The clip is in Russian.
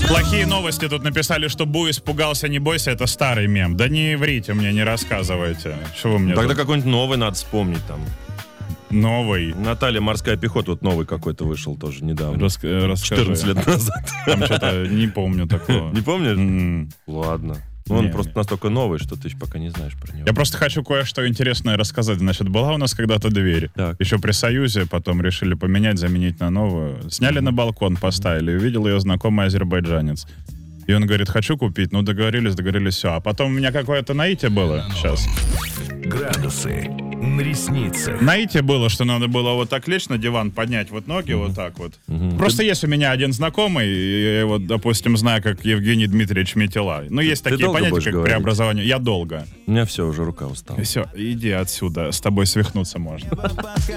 Плохие новости тут написали, что Бу испугался, не бойся, это старый мем. Да не врите мне, не рассказывайте. Что вы мне Тогда тут? какой-нибудь новый надо вспомнить там. Новый. Наталья «Морская пехота» вот новый какой-то вышел тоже недавно. Расскажи. 14 лет назад. Там что-то не помню такого. Не помнишь? М. Ладно. Ну, он Не, просто не. настолько новый, что ты еще пока не знаешь про него. Я просто хочу кое-что интересное рассказать. Значит, была у нас когда-то дверь. Так. Еще при Союзе, потом решили поменять, заменить на новую. Сняли на балкон, поставили. И увидел ее знакомый азербайджанец. И он говорит, хочу купить. Ну, договорились, все. А потом у меня какое-то наитие было. Сейчас. Градусы на ресницах. Наитие было, что надо было вот так лечь на диван, поднять вот ноги вот так вот. Просто есть у меня один знакомый, и я его, допустим, знаю, как Евгений Дмитриевич Метела. Ну, есть Ты такие долго понятия, будешь как говорить? преобразование. Я долго. У меня все, уже рука устала. Все, иди отсюда, с тобой свихнуться можно.